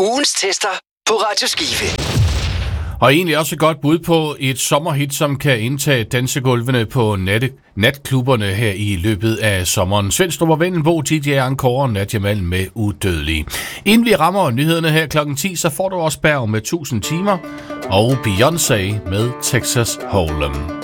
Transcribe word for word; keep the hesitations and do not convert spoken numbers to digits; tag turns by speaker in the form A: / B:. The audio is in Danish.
A: Ugens tester på Radio Skive.
B: Og egentlig også et godt bud på et sommerhit, som kan indtage dansegulvene på nat- natklubberne her i løbet af sommeren. Svendstrup og Vendelbo, D J Encore og Nadia Malm med Udødelige. Inden vi rammer nyhederne her klokken ti, så får du også Berg med tusind timer og Beyoncé med Texas Hold'em.